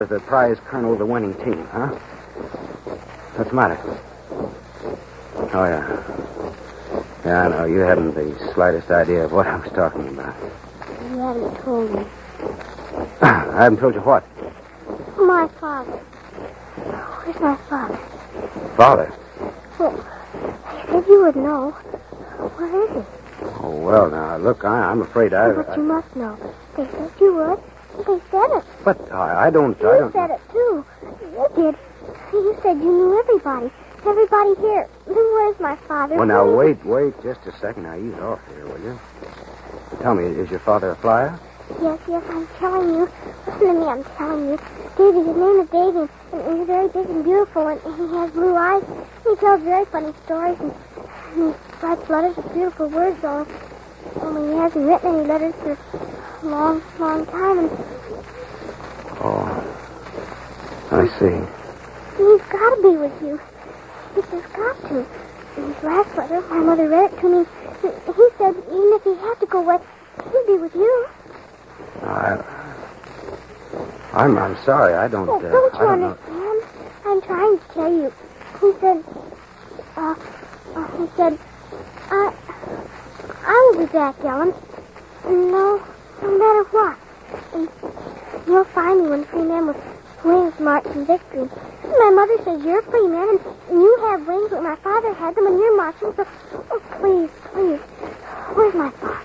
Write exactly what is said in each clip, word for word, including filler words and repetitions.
The prize colonel of the winning team, huh? What's the matter? Oh, yeah. Yeah, I know. You haven't the slightest idea of what I was talking about. You haven't told me. I haven't told you what? My father. Where's my father? Father? Well, I said you would know. Where is he? Oh, well, now, look, I, I'm afraid I... But I... you must know. They said you would. They said it. But I, I don't... You I don't... said it, too. You did. You said you knew everybody. Everybody here. Then where's my father? Well, now, Where- wait, wait just a second. Now, ease off here, will you? Tell me, is your father a flyer? Yes, yes, I'm telling you. Listen to me, I'm telling you. Davy, his name is Davy, and he's very big and beautiful, and, and he has blue eyes. He tells very funny stories, and, and he writes letters with beautiful words on it. Only he hasn't written any letters for a long, long time, and Oh, I see. he's got to be with you. He's just got to. In his last letter, my mother read it to me. He, he said even if he had to go west, he'd be with you. I... I'm, I'm sorry. I don't... Oh, Uh, don't you I don't know. understand? I'm trying to tell you. He said, uh, uh, he said, I, I will be back, Ellen. No, no matter what. And you'll find me when free men with wings march in victory. My mother says you're a free man, and, and you have wings, but my father had them, and you're marching, so, oh, please, please. Where's my father?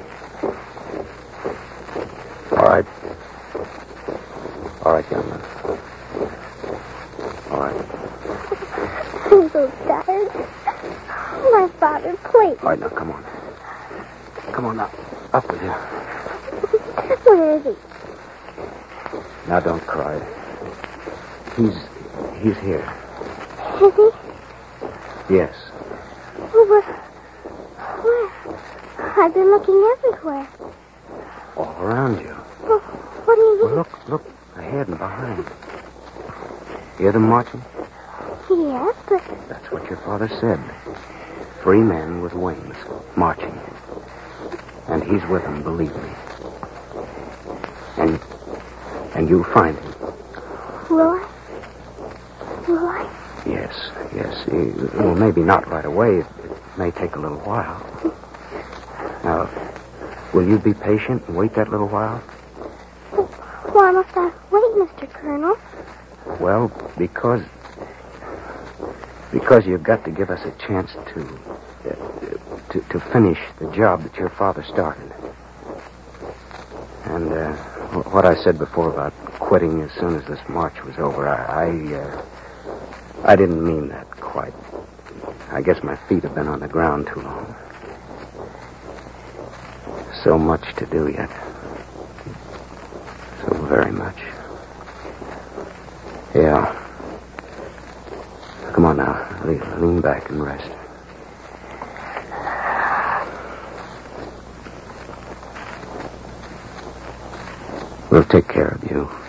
All right. All right, young man. All right. I'm so tired. My father, please. All right, now, come on. Come on, now. Up with you. Where is he? Now, don't cry. He's... he's here. Is he? Yes. Oh, but where? I've been looking everywhere. All around you. Well, what do you Well, mean? look, look. Ahead and behind. Hear them marching? Yes, but That's what your father said. Free men with wings marching. And he's with them, believe me. And... and you'll find him. will I? Will I? Yes, yes. He, well, maybe not right away. It, it may take a little while. Now, will you be patient and wait that little while? Why must I wait, Mister Colonel? Well, because... because you've got to give us a chance to... Uh, to, to finish the job that your father started. And, uh, what I said before about quitting as soon as this march was over, I... I, uh, I didn't mean that quite. I guess my feet have been on the ground too long. So much to do yet. So very much. Yeah. Come on now. Lean, lean back and rest. We'll take care of you.